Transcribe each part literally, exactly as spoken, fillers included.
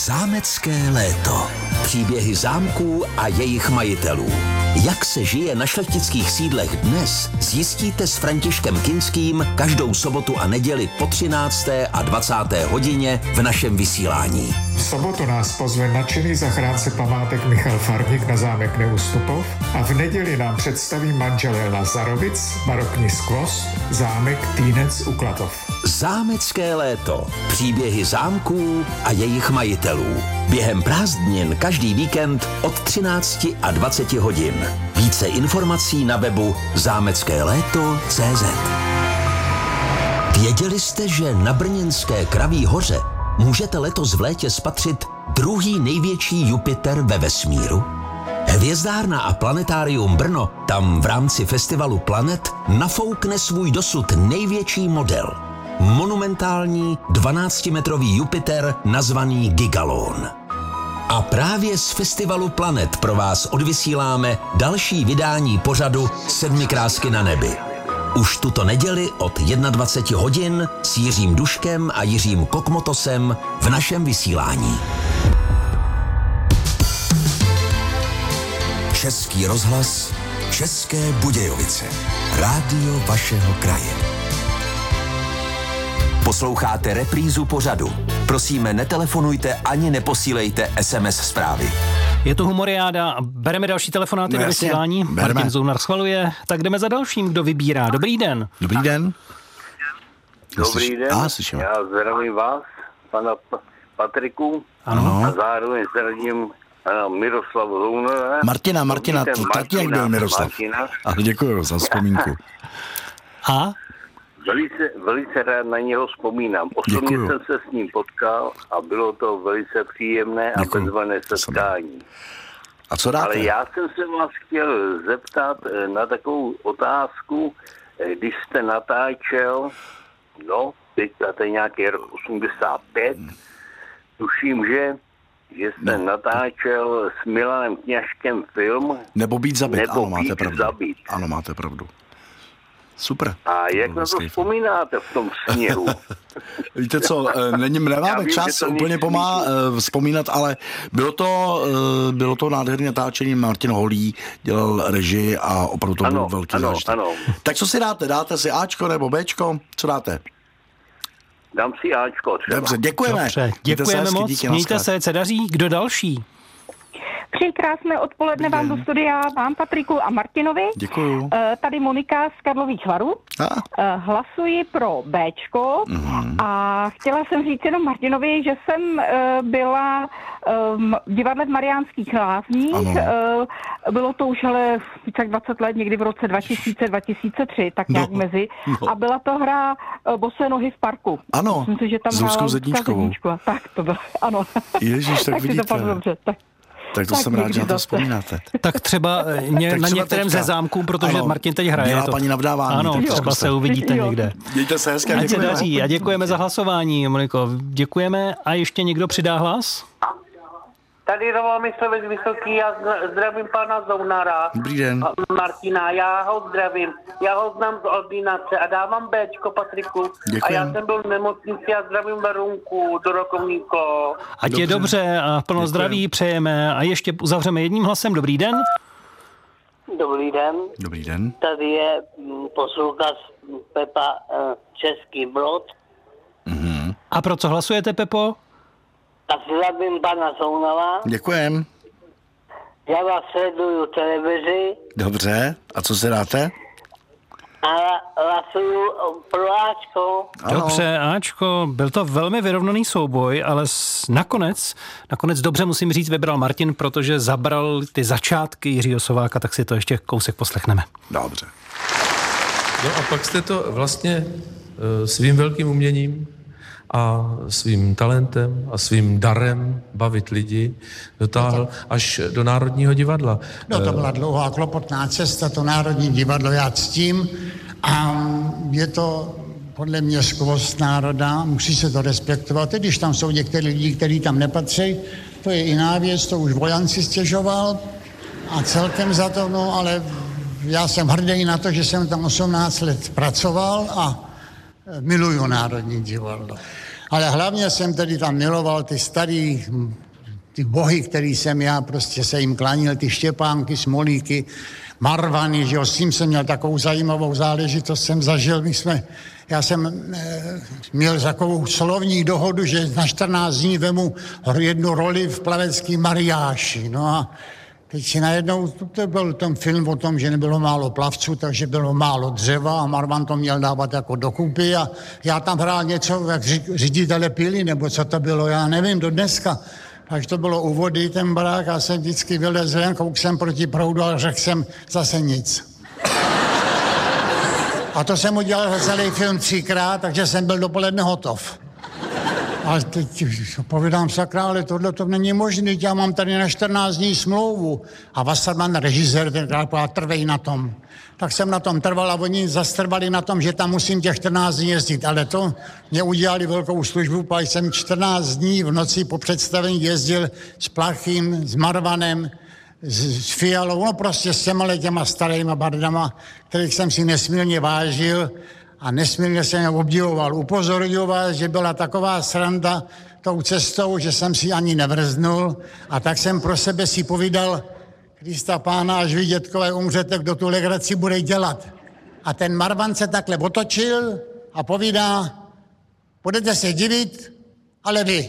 Zámecké léto. Příběhy zámků a jejich majitelů. Jak se žije na šlechtických sídlech dnes, zjistíte s Františkem Kinským každou sobotu a neděli po třinácté a dvacáté hodině v našem vysílání. V sobotu nás pozve nadšený zachránce památek Michal Farník na zámek Neustupov a v neděli nám představí manželé Lazarovic, barokní skvost, zámek Týnec u Klatov. Zámecké léto. Příběhy zámků a jejich majitelů. Během prázdnin každý víkend od třinácti a dvaceti hodin. Více informací na webu zámecké léto tečka cé zet. Věděli jste, že na brněnské Kraví hoře můžete letos v létě spatřit druhý největší Jupiter ve vesmíru? Hvězdárna a planetárium Brno tam v rámci festivalu Planet nafoukne svůj dosud největší model. Monumentální dvanáctimetrový Jupiter nazvaný Gigalon. A právě z festivalu Planet pro vás odvysíláme další vydání pořadu Sedmi krásky na nebi. Už tuto neděli od dvacet jedna hodin s Jiřím Duškem a Jiřím Kokmotosem v našem vysílání. Český rozhlas, České Budějovice. Rádio vašeho kraje. Posloucháte reprízu pořadu. Prosíme, netelefonujte ani neposílejte es em es zprávy. Je to humoriáda a bereme další telefonáty no, do vysílání. Martin Zounar schvaluje. Tak jdeme za dalším, kdo vybírá. Dobrý den. Dobrý den. Dobrý den. A, Já zdravím vás, pana Patriku. Ano. A zároveň zdravím Miroslav Zounara. Martina, Martina, to taky jak byl Miroslav. A děkuji za vzpomínku. A? Velice, velice rád na něho vzpomínám. Osobně děkuju. Jsem se s ním potkal a bylo to velice příjemné a děkuju. bezvané setkání. A co dáte? Ale já jsem se vás chtěl zeptat na takovou otázku, když jste natáčel, no, teď to je nějaký rok osmdesát pět, hmm. tuším, že že jste no. natáčel s Milanem Kňažkem film Nebo být zabit, nebo ano, máte být pravdu. Zabit. Ano, máte pravdu. Super. A jak na to vzpomínáte v tom sněhu? Víte co, není, nemáme vím, čas úplně pomá vzpomínat, ale bylo to, bylo to nádherné natáčení. Martin Holý dělal režii a opravdu to ano, byl velký ano, zážitek. ano. Tak co si dáte? Dáte si Ačko nebo Bčko? Co dáte? Dám si Ačko třeba. Dobře, děkujeme. Dobře, děkujeme moc, díky, mějte se, se daří. Kdo další? Přeji krásné odpoledne vám do studia, vám Patriku a Martinovi. Děkuju. Tady Monika z Karlových Varů. Hlasuji pro Bčko mm. a chtěla jsem říct jenom Martinovi, že jsem byla v divadle v Mariánských Lázních. Bylo to už ale více jak dvacet let, někdy v roce dva tisíce, dva tisíce tři, tak nějak no, mezi. No. A byla to hra Bosé nohy v parku. Ano, myslím si, že tam s Ruskou Zedníčkovou. Tak to bylo, ano. Ježíš, tak, tak vidíte. Si to pak dobře, tak. Tak to tak jsem rád, že na to vzpomínáte. Tak třeba ně, tak na třeba některém teďka. Ze zámků, protože ano, Martin teď hraje. Dělá to... paní navdávání. Ano, třeba se uvidíte jo. někde. Mějte se hezky. Ať se daří a děkujeme za hlasování, Moniko. Děkujeme a ještě někdo přidá hlas? Tady Roman Myslevec Vysoký, já zdravím pana Zounara. Dobrý den. Martina, já ho zdravím. Já ho znám z ordinace a dávám Bčko Patriku. Děkujem. A já jsem byl v nemocnici a zdravím Verunku do Rokovníko. Ať dobře. Je dobře a plno Děkujem. Zdraví přejeme a ještě uzavřeme jedním hlasem. Dobrý den. Dobrý den. Dobrý den. Tady je posluchač Pepa Český Brod. Mhm. A pro co hlasujete, Pepo? A zdravím pana Zounara. Děkujem. Já vás sleduju televizi. Dobře. A co si dáte? A hlasuju pro Ačko. Dobře, Ačko. Byl to velmi vyrovnaný souboj, ale nakonec, nakonec dobře musím říct, vybral Martin, protože zabral ty začátky Jiřího Sováka, tak si to ještě kousek poslechneme. Dobře. No a pak jste to vlastně svým velkým uměním a svým talentem a svým darem bavit lidi dotáhl až do Národního divadla. No to byla dlouhá klopotná cesta, to Národní divadlo já ctím a je to podle mě skvost národa, musí se to respektovat, i když tam jsou některé lidi, kteří tam nepatří, to je jiná věc, to už Vojan si stěžoval a celkem za to, no ale já jsem hrdý na to, že jsem tam osmnáct let pracoval a miluju Národní divadlo. Ale hlavně jsem tedy tam miloval ty starý, ty bohy, který jsem já prostě se jim klanil, ty Štěpánky, Smolíky, Marvany, že jo, s tím jsem měl takovou zajímavou záležitost, jsem zažil, my jsme, já jsem e, měl takovou slovní dohodu, že na čtrnáct dní vemu jednu roli v plavecký mariáši, no a teď si najednou, to byl ten film o tom, že nebylo málo plavců, takže bylo málo dřeva a Marvan to měl dávat jako dokupy a já tam hrál něco, jak ředitele pily, nebo co to bylo, já nevím, do dneska. Až to bylo u vody, ten barák, já jsem vždycky vylezl ven, kouk jsem proti proudu a řekl jsem zase nic. A to jsem udělal za celý film třikrát, takže jsem byl dopoledne hotov. A teď povídám, sakra, ale tohle to není možné, já mám tady na čtrnáct dní smlouvu. A Wasserman, režisér, tenkrát povedal, trvej na tom. Tak jsem na tom trval a oni zastrvali na tom, že tam musím těch čtrnáct dní jezdit. Ale to mě udělali velkou službu, pak jsem čtrnáct dní v noci po představení jezdil s Plachým, s Marvanem, s, s Fialou, no prostě s těma těma starýma bardama, kterých jsem si nesmírně vážil. A nesmírně jsem je obdivoval. Upozorňoval, že byla taková sranda tou cestou, že jsem si ani nevrznul. A tak jsem pro sebe si povídal, Krista Pána, až vy, dětkové, umřete, kdo tu legraci bude dělat. A ten Marvan se takhle otočil a povídá, budete se divit, ale vy.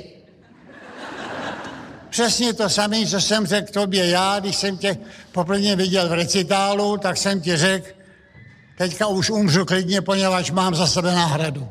Přesně to samé, co jsem řekl tobě já, když jsem tě poprvé viděl v recitálu, tak jsem ti řekl, teďka už umřu klidně, poněvadž mám za sebe náhradu.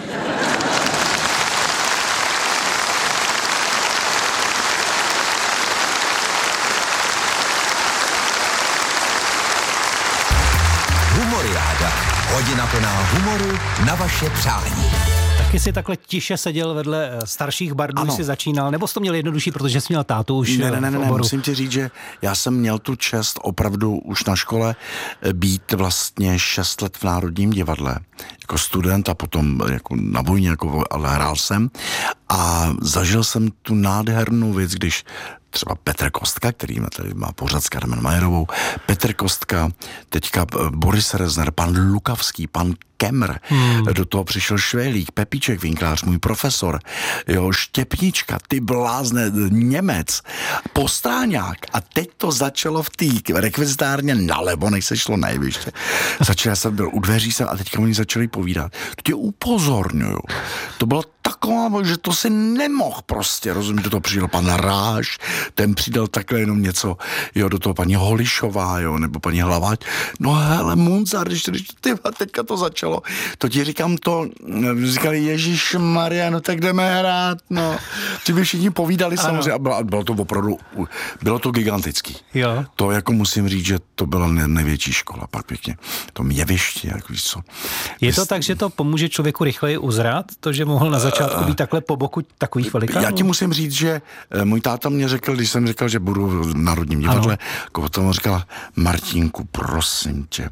Humoriáda. Hodina plná humoru na vaše přání. Taky si takhle tiše seděl vedle starších bardů, když jsi začínal, nebo jsi to měl jednodušší, protože jsi měl tátu už Ne, ne, ne, v ne, oboru? musím ti říct, že já jsem měl tu čest opravdu už na škole být vlastně šest let v Národním divadle. Jako student a potom jako na vojně, jako, ale hrál jsem. A zažil jsem tu nádhernou věc, když třeba Petr Kostka, který tady má pořad s Carmen Majerovou, Petr Kostka, teďka Boris Rezner, pan Lukavský, pan Kemr, hmm. do toho přišel Švélík, Pepíček Vinklář, můj profesor, jo, Štěpnička, ty blázne, Němec, Postráňák. A teď to začalo v té rekvizitárně nalevo, než se šlo na jeviště. Začal, já jsem byl u dveří jsem a teďka oni začali povídat. To tě upozorňuju. To bylo taková, že to si nemohl prostě, rozumíš, do toho přijel pan Ráš, ten přidal takhle jenom něco, jo, do toho paní Holišová, jo, nebo paní Hlaváč. No hele, Munzar, když, když ty, teďka to začalo, to ti říkám to, říkali, Ježišmarja, no tak jdeme hrát, no. Ti by všichni povídali ano. Samozřejmě a bylo, bylo to opravdu, bylo to gigantický. Jo. To jako musím říct, že to byla největší škola, pak pěkně, to jeviště, jako víš co. Je to tak, že to pomůže člověku rychleji uzrát, to, že mohl na začátku být takhle po boku takových velikánů? Já ti musím říct, že můj táta mě řekl, když jsem říkal, že budu v Národním divadle, jako tomu říkala, Martínku, prosím tě,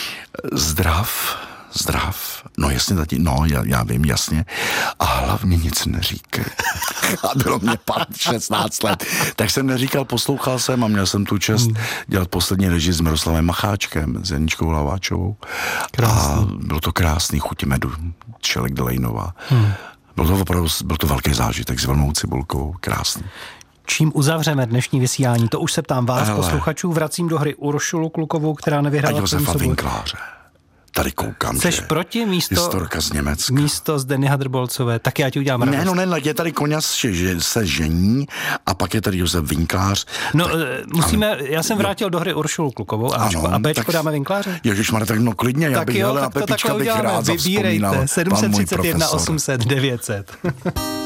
zdrav, zdrav, no jasně, tati, no, já, já vím, jasně, a hlavně nic neříkej. A bylo mě šestnáct let, tak jsem neříkal, poslouchal jsem a měl jsem tu čest hmm. dělat poslední režii s Miroslavem Macháčkem, s Janičkou Hlaváčovou. Krásný. A bylo to krásný, Chuti medu, Čelek Delejnová. Hmm. Byl to opravdu, byl to velký zážitek s Velmou Cibulkou, krásný. Čím uzavřeme dnešní vysílání? To už se ptám vás, Hele. posluchačů. Vracím do hry Uršulu Klukovou, která nevyhrála. A Josefa Vinkláře. Tady koukám, Jseš že proti místo, historka z Německa. Místo z Denny Hadrbolcové, tak já ti udělám radost. Ne, no ne, je tady Koňas, že se žení a pak je tady Josef Vinklář. No tak, musíme, ano, já jsem vrátil jo. do hry Uršulu Klukovou Ačko, a Bčko dáme Vinkláře. Ježišmarja, tak no klidně, já tak bych jo, hele, tak a Pepička bych rád Vybírejte, sedm set třicet jedna osm set devět set